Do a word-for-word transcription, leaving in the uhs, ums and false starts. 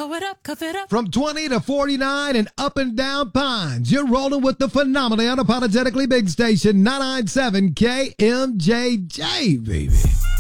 Pour it up, cuff it up. From twenty to forty-nine and up and down Pines, you're rolling with the phenomenally unapologetically big station, nine ninety-seven K M J J, baby.